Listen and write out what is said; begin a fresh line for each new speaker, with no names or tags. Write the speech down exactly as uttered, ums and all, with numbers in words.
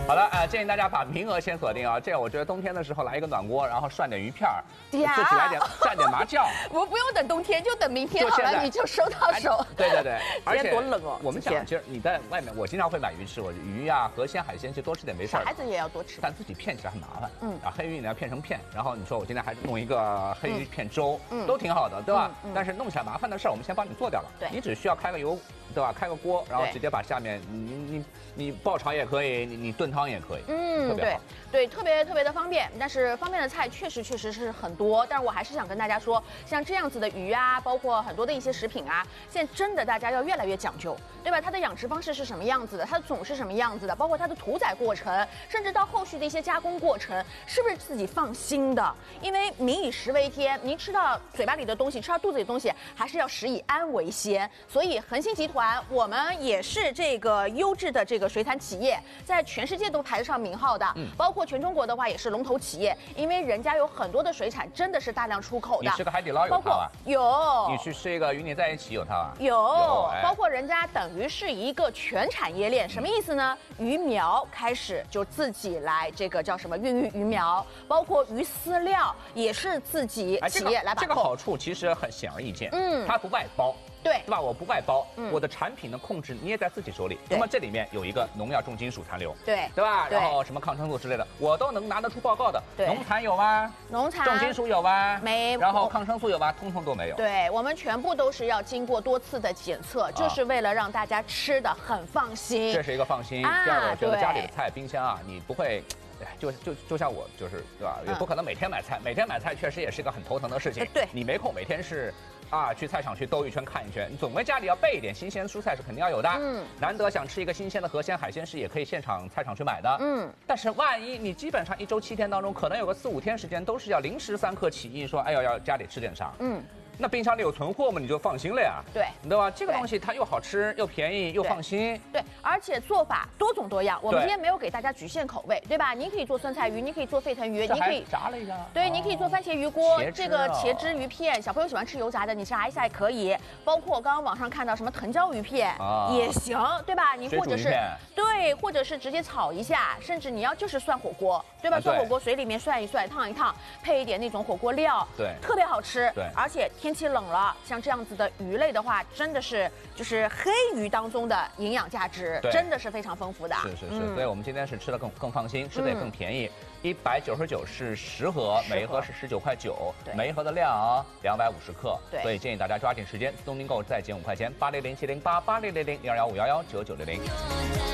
好了，呃，建议大家把名额先锁定啊。这样我觉得冬天的时候来一个暖锅，然后涮点鱼片儿，自己来点蘸点麻酱。
我不用等冬天，就等明天好了，你就收到手。
对对对，
而且多冷哦。
我们讲，其实你在外面，我经常会买鱼吃，我鱼呀、河鲜、海鲜，其实多吃点没事儿。
小孩子也要多吃，
但自己片起来很麻烦。嗯，啊，黑鱼你要片成片，然后你说我今天还弄一个黑鱼片粥，嗯，都挺好的，对吧？但是弄起来麻烦的事儿，我们先帮你做掉了。对，你只需要开个油，对吧？开个锅，然后直接把下面你你你爆炒也可以，你你炖汤也可以。嗯，特别好。
对，特别特别的方便。但是方便的菜确实确实是很多，但是我还是想跟大家说，像这样子的鱼啊，包括很多的一些食品啊，现在真的大家要越来越讲究，对吧？它的养殖方式是什么样子的，它的种是什么样子的，包括它的屠宰过程，甚至到后续的一些加工过程，是不是自己放心的？因为民以食为天，您吃到嘴巴里的东西，吃到肚子里的东西，还是要食以安为先。所以恒兴集团，我们也是这个优质的这个水产企业，在全世界都排得上名号的，嗯，包括全中国的话也是龙头企业，因为人家有很多的水产真的是大量出口的。
你吃个海底捞有它啊？
有。
你去吃一个与你在一起有它啊？
有。有哎、包括人家等于是一个全产业链，什么意思呢？鱼苗开始就自己来这个叫什么孕育鱼苗，包括鱼饲料也是自己企业来把控。
这个好处其实很显而易见，嗯，它不外包。
对，
对吧？我不外包，嗯，我的产品的控制捏在自己手里。那么这里面有一个农药重金属残留，
对，
对吧？然后什么抗生素之类的，我都能拿得出报告的。对，农残有吗？
农残
重金属有吗？
没。
然后抗生素有吗？通通都没有。
对，我们全部都是要经过多次的检测，就是为了让大家吃的很放心。
这是一个放心。第二个，我觉得家里的菜冰箱啊，你不会。就就就像我就是对吧？也不可能每天买菜，每天买菜确实也是一个很头疼的事情。
对，
你没空每天是啊去菜场去兜一圈看一圈，你总归家里要备一点新鲜蔬菜是肯定要有的。嗯，难得想吃一个新鲜的河鲜海鲜是也可以现场菜场去买的。嗯，但是万一你基本上一周七天当中，可能有个四五天时间都是要临时三刻起意说，哎呦要家里吃点啥。嗯。那冰箱里有存货嘛，你就放心了呀。对，对吧？这个东西它又好吃又便宜又放心。
对，而且做法多种多样。我们今天没有给大家局限口味，对吧？您可以做酸菜鱼，你可以做沸腾鱼，你可以
炸了一下。
对，你可以做番茄鱼锅，这个茄汁鱼片，小朋友喜欢吃油炸的，你炸一下也可以。包括刚刚网上看到什么藤椒鱼片也行，对吧？你或者是对，或者是直接炒一下，甚至你要就是涮火锅，对吧？涮火锅水里面涮一涮，烫一烫，配一点那种火锅料，对，特别好吃。对，而且天气冷了。像这样子的鱼类的话，真的是就是黑鱼当中的营养价值，真的是非常丰富的。
是是是，嗯、所以我们今天是吃的更更放心，吃的也更便宜。一百九十九是十盒，每一盒是十九块九，每一盒的量两百五十克。对，所以建议大家抓紧时间，自动订购再减五块钱，八零零七零八八零零零零二幺五幺幺九九零零。